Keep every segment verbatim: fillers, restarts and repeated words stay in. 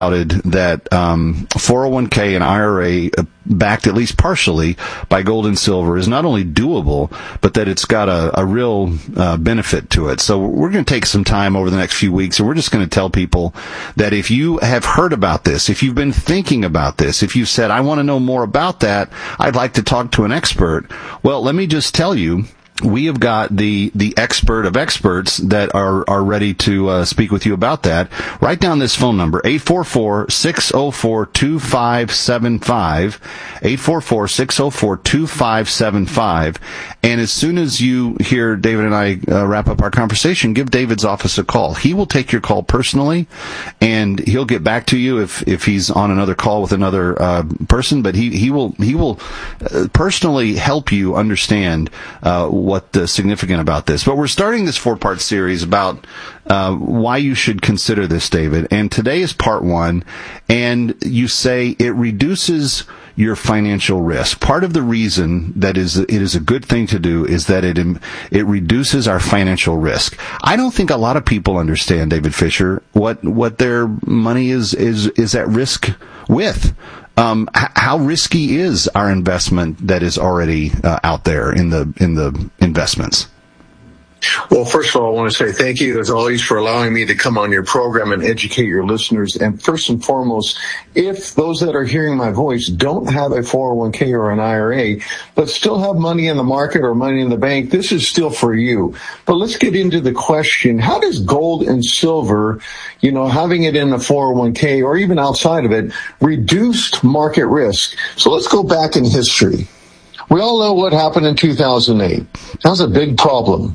that um, four oh one k and I R A uh, backed at least partially by gold and silver is not only doable, but that it's got a, a real uh, benefit to it. So we're going to take some time over the next few weeks, and we're just going to tell people that if you have heard about this, if you've been thinking about this, if you said, I want to know more about that, I'd like to talk to an expert. Well, let me just tell you, we have got the, the expert of experts that are, are ready to uh, speak with you about that. Write down this phone number, eight four four, six oh four, two five seven five, eight four four, six oh four, two five seven five. And as soon as you hear David and I uh, wrap up our conversation, give David's office a call. He will take your call personally, and he'll get back to you if, if he's on another call with another uh, person, but he, he will, he will uh, personally help you understand uh, what's uh, significant about this. But we're starting this four-part series about uh, why you should consider this, David. And today is part one, and you say it reduces your financial risk. Part of the reason that is it is a good thing to do is that it it reduces our financial risk. I don't think a lot of people understand, David Fisher, what what their money is is is at risk with. Um, h- how risky is our investment that is already uh, out there in the in the investments? Well, first of all, I want to say thank you, as always, for allowing me to come on your program and educate your listeners. And first and foremost, if those that are hearing my voice don't have a four oh one k or an I R A, but still have money in the market or money in the bank, this is still for you. But let's get into the question, how does gold and silver, you know, having it in a four oh one k or even outside of it, reduce market risk? So let's go back in history. We all know what happened in two thousand eight. That was a big problem.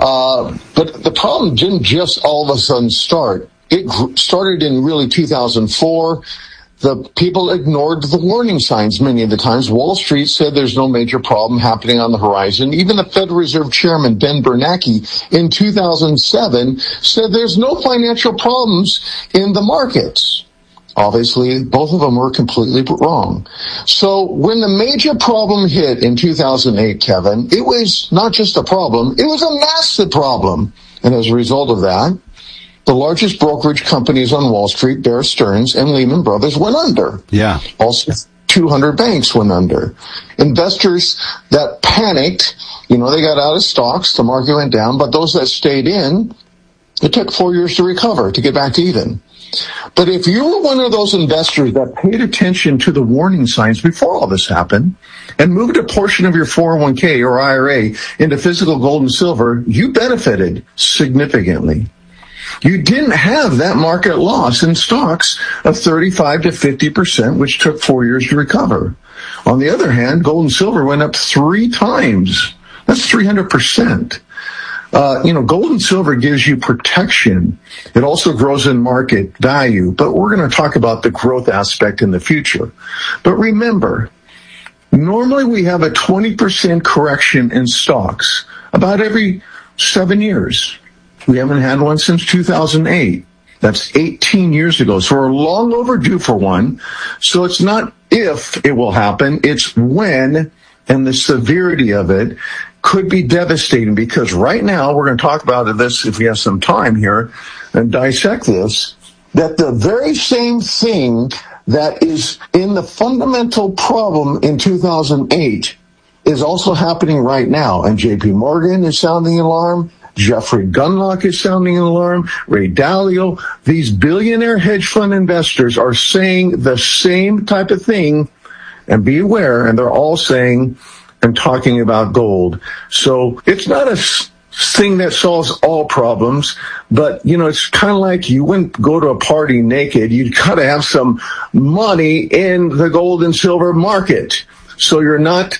Uh, but the problem didn't just all of a sudden start. It started in really two thousand four. The people ignored the warning signs many of the times. Wall Street said there's no major problem happening on the horizon. Even the Federal Reserve Chairman, Ben Bernanke, in two thousand seven said there's no financial problems in the markets. Obviously, both of them were completely wrong. So when the major problem hit in two thousand eight, Kevin, it was not just a problem, it was a massive problem. And as a result of that, the largest brokerage companies on Wall Street, Bear Stearns and Lehman Brothers, went under. Yeah. Also, two hundred banks went under. Investors that panicked, you know, they got out of stocks, the market went down, but those that stayed in, it took four years to recover, to get back to even. But if you were one of those investors that paid attention to the warning signs before all this happened and moved a portion of your four oh one k or I R A into physical gold and silver, you benefited significantly. You didn't have that market loss in stocks of thirty-five to fifty percent, which took four years to recover. On the other hand, gold and silver went up three times. That's three hundred percent. Uh, you know, gold and silver gives you protection. It also grows in market value, but we're going to talk about the growth aspect in the future. But remember, normally we have a twenty percent correction in stocks about every seven years. We haven't had one since two thousand eight. That's eighteen years ago. So we're long overdue for one. So it's not if it will happen, it's when, and the severity of it could be devastating, because right now we're going to talk about this if we have some time here and dissect this, that the very same thing that is in the fundamental problem in two thousand eight is also happening right now. And J P Morgan is sounding an alarm. Jeffrey Gundlach is sounding an alarm. Ray Dalio. These billionaire hedge fund investors are saying the same type of thing. And be aware, and they're all saying and talking about gold. So it's not a thing that solves all problems, but, you know, it's kind of like you wouldn't go to a party naked. You've got to have some money in the gold and silver market. So you're not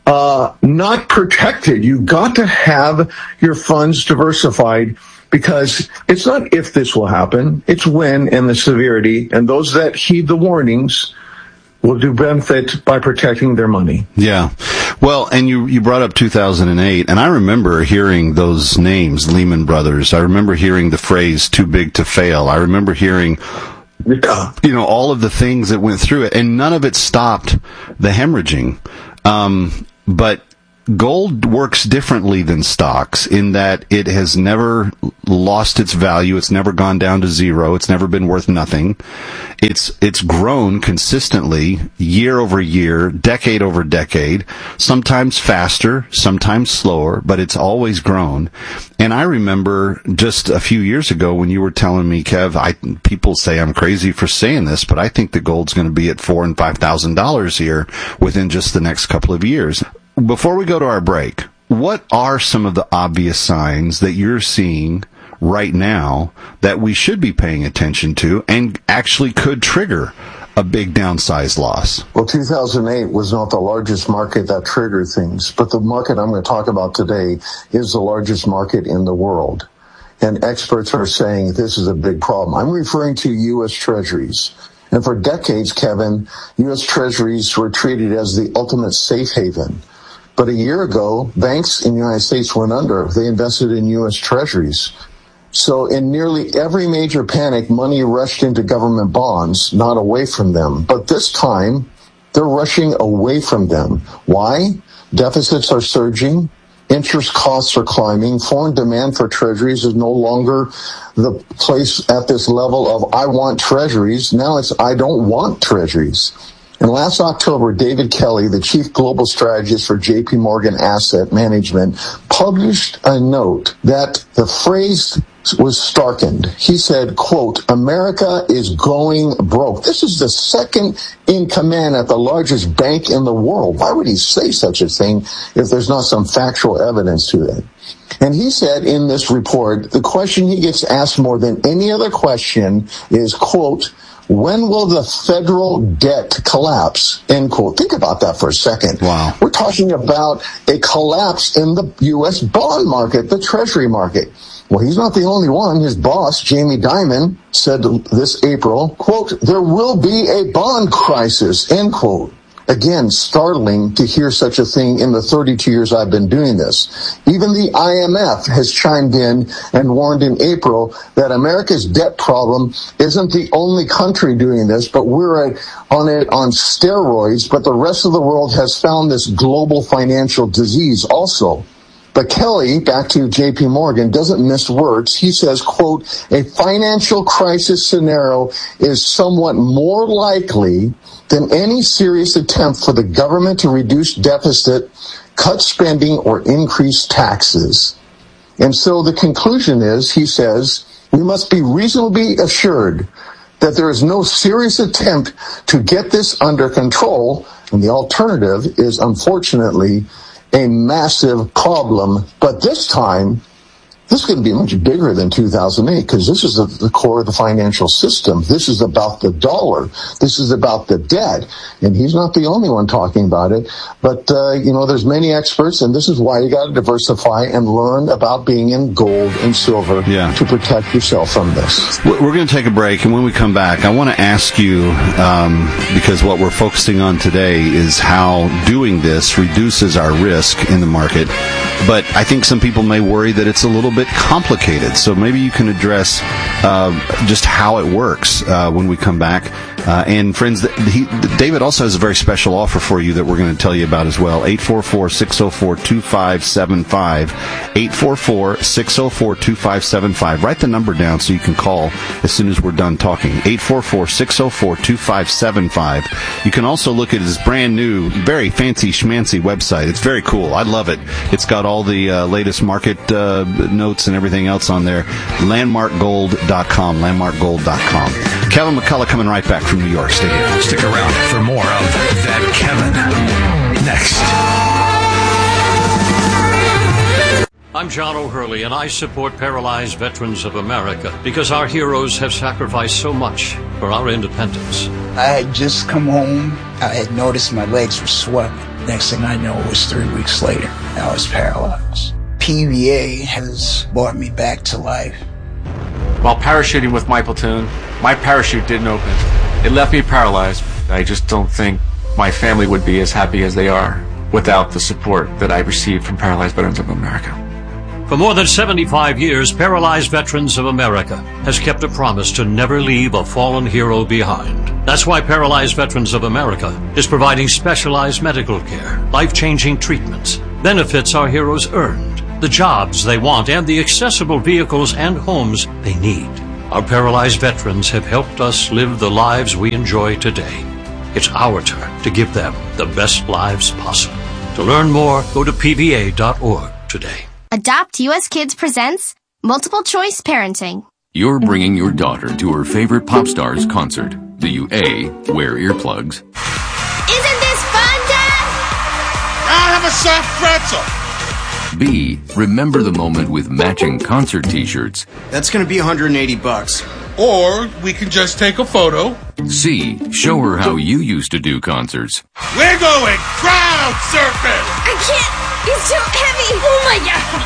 uh not protected. You've got to have your funds diversified, because it's not if this will happen, it's when and the severity, and those that heed the warnings will do benefit by protecting their money. Yeah. Well, and you, you brought up two thousand eight, and I remember hearing those names, Lehman Brothers. I remember hearing the phrase too big to fail. I remember hearing, yeah. you know, all of the things that went through it, and none of it stopped the hemorrhaging. Um, but gold works differently than stocks in that it has never lost its value. It's never gone down to zero. It's never been worth nothing. It's it's grown consistently year over year, decade over decade, sometimes faster, sometimes slower, but it's always grown. And I remember just a few years ago when you were telling me, Kev, I, people say I'm crazy for saying this, but I think the gold's going to be at four and five thousand dollars here within just the next couple of years. Before we go to our break, what are some of the obvious signs that you're seeing right now that we should be paying attention to and actually could trigger a big downsized loss? Well, two thousand eight was not the largest market that triggered things, but the market I'm going to talk about today is the largest market in the world. And experts are saying this is a big problem. I'm referring to U S Treasuries. And for decades, Kevin, U S Treasuries were treated as the ultimate safe haven. But a year ago, banks in the United States went under. They invested in U S Treasuries. So in nearly every major panic, money rushed into government bonds, not away from them. But this time, they're rushing away from them. Why? Deficits are surging. Interest costs are climbing. Foreign demand for treasuries is no longer the place at this level of I want treasuries. Now it's I don't want treasuries. And last October, David Kelly, the chief global strategist for J P Morgan Asset Management, published a note that the phrase was starkened. He said, quote, America is going broke. This is the second in command at the largest bank in the world. Why would he say such a thing if there's not some factual evidence to it? And he said in this report, the question he gets asked more than any other question is, quote, when will the federal debt collapse? End quote. Think about that for a second. Wow. We're talking about a collapse in the U S bond market, the treasury market. Well, he's not the only one. His boss, Jamie Dimon, said this April, quote, there will be a bond crisis, end quote. Again, startling to hear such a thing in the thirty-two years I've been doing this. Even the I M F has chimed in and warned in April that America's debt problem isn't the only country doing this, but we're on it on steroids, but the rest of the world has found this global financial disease also. But Kelly, back to J P Morgan, doesn't miss words. He says, quote, a financial crisis scenario is somewhat more likely than any serious attempt for the government to reduce deficit, cut spending, or increase taxes. And so the conclusion is, he says, we must be reasonably assured that there is no serious attempt to get this under control, and the alternative is, unfortunately, a massive problem. But this time, this is going to be much bigger than two thousand eight because this is the, the core of the financial system. This is about the dollar. This is about the debt. And he's not the only one talking about it. But, uh, you know, there's many experts, and this is why you got to diversify and learn about being in gold and silver yeah. to protect yourself from this. We're going to take a break, and when we come back, I want to ask you, um, because what we're focusing on today is how doing this reduces our risk in the market. But I think some people may worry that it's a little bit complicated. So maybe you can address uh, just how it works uh, when we come back. Uh, and friends, he, David also has a very special offer for you that we're going to tell you about as well. eight four four, six zero four, two five seven five. eight four four, six zero four, two five seven five. Write the number down so you can call as soon as we're done talking. eight four four, six zero four, two five seven five. You can also look at his brand new, very fancy schmancy website. It's very cool. I love it. It's got all the uh, latest market uh, notes and everything else on there. landmark gold dot com. landmark gold dot com. Kevin McCullough coming right back from New York. Stay here. Stick around for more of That Kevin next. I'm John O'Hurley, and I support Paralyzed Veterans of America because our heroes have sacrificed so much for our independence. I had just come home. I had noticed my legs were swelling. Next thing I know, it was three weeks later. I was paralyzed. P V A has brought me back to life. While parachuting with my platoon, my parachute didn't open. It left me paralyzed. I just don't think my family would be as happy as they are without the support that I received from Paralyzed Veterans of America. For more than seventy-five years, Paralyzed Veterans of America has kept a promise to never leave a fallen hero behind. That's why Paralyzed Veterans of America is providing specialized medical care, life-changing treatments, benefits our heroes earned, the jobs they want, and the accessible vehicles and homes they need. Our paralyzed veterans have helped us live the lives we enjoy today. It's our turn to give them the best lives possible. To learn more, go to P V A dot org today. Adopt U S Kids presents Multiple Choice Parenting. You're bringing your daughter to her favorite pop star's concert. Do you A, wear earplugs? Isn't this fun, Dad? I'll have a soft pretzel. B, remember the moment with matching concert t-shirts. That's going to be one hundred eighty bucks. Or we can just take a photo. C, show her how you used to do concerts. We're going crowd surfing. I can't. It's too heavy. Oh, my God.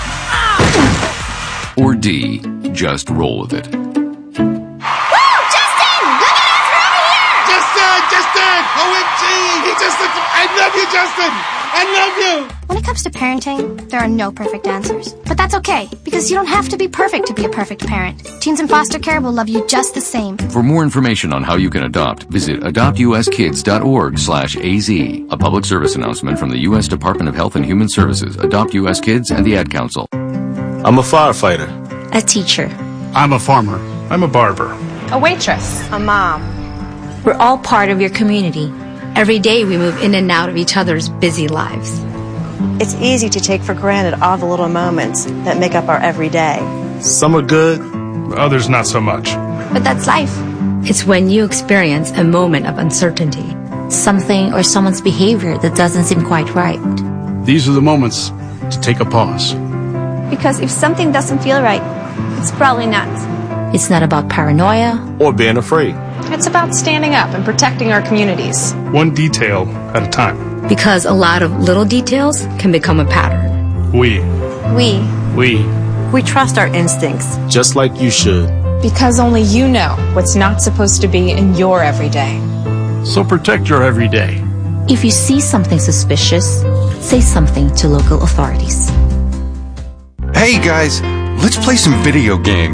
Ah. Or D, just roll with it. Woo! Justin! Look at us! We're over here! Justin! Justin! O M G! He just looked... I love you, Justin! I love you! When it comes to parenting, there are no perfect answers. But that's okay, because you don't have to be perfect to be a perfect parent. Teens in foster care will love you just the same. For more information on how you can adopt, visit adopt u s kids dot org slash A Z. A public service announcement from the U S Department of Health and Human Services, Adopt U S Kids, and the Ad Council. I'm a firefighter. A teacher. I'm a farmer. I'm a barber. A waitress. A mom. We're all part of your community. Every day we move in and out of each other's busy lives. It's easy to take for granted all the little moments that make up our everyday. Some are good, others not so much. But that's life. It's when you experience a moment of uncertainty. Something or someone's behavior that doesn't seem quite right. These are the moments to take a pause. Because if something doesn't feel right, it's probably not. It's not about paranoia or being afraid. It's about standing up and protecting our communities. One detail at a time. Because a lot of little details can become a pattern. We. We. We. We trust our instincts. Just like you should. Because only you know what's not supposed to be in your everyday. So protect your everyday. If you see something suspicious, say something to local authorities. Hey guys, let's play some video games.